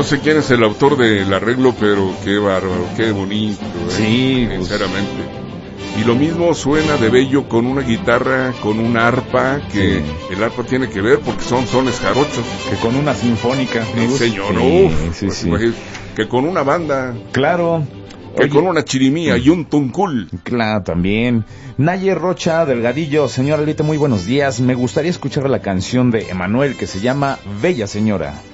No sé quién es el autor del arreglo, pero qué bárbaro, qué bonito, sí, sinceramente. Y lo mismo suena de bello con una guitarra, con una arpa, que sí. El arpa tiene que ver porque son sones jarochos. Que con una sinfónica. Señor, sí. Que con una banda. Claro. Que con una chirimía y un tuncul. Claro, también. Naye Rocha Delgadillo, señora Lita, muy buenos días. Me gustaría escuchar la canción de Emanuel que se llama Bella Señora.